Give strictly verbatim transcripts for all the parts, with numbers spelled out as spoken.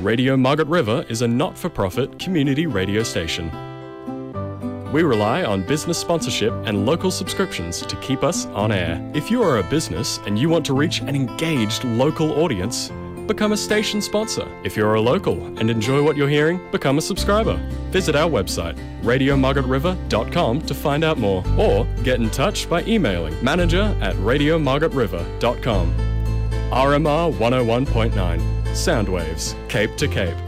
Radio Margaret River is a not-for-profit community radio station. We rely on business sponsorship and local subscriptions to keep us on air. If you are a business and you want to reach an engaged local audience, become a station sponsor. If you're a local and enjoy what you're hearing, become a subscriber. Visit our website, radio margaret river dot com, to find out more, or get in touch by emailing manager at radio margaret river dot com. R M R one oh one point nine, Soundwaves, Cape to Cape.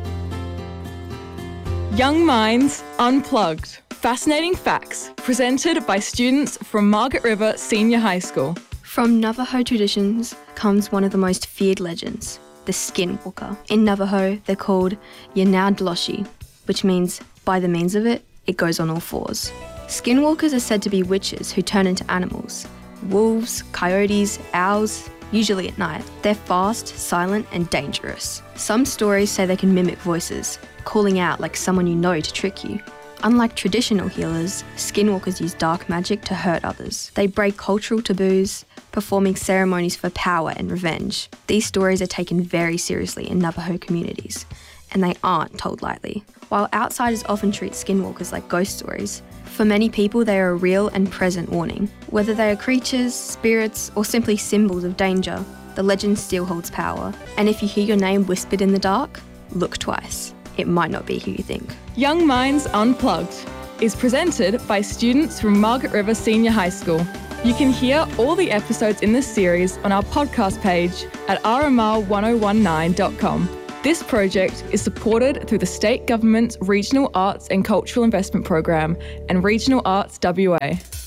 Young Minds Unplugged. Fascinating facts presented by students from Margaret River Senior High School. From Navajo traditions comes one of the most feared legends, the Skinwalker. In Navajo, they're called Yanaudloshi, which means, by the means of it, it goes on all fours. Skinwalkers are said to be witches who turn into animals. Wolves, coyotes, owls, usually at night. They're fast, silent, and dangerous. Some stories say they can mimic voices, calling out like someone you know to trick you. Unlike traditional healers, skinwalkers use dark magic to hurt others. They break cultural taboos, performing ceremonies for power and revenge. These stories are taken very seriously in Navajo communities, and they aren't told lightly. While outsiders often treat skinwalkers like ghost stories, for many people they are a real and present warning. Whether they are creatures, spirits, or simply symbols of danger, the legend still holds power. And if you hear your name whispered in the dark, look twice. It might not be who you think. Young Minds Unplugged is presented by students from Margaret River Senior High School. You can hear all the episodes in this series on our podcast page at r m r one oh one nine dot com. This project is supported through the State Government's Regional Arts and Cultural Investment Program and Regional Arts W A.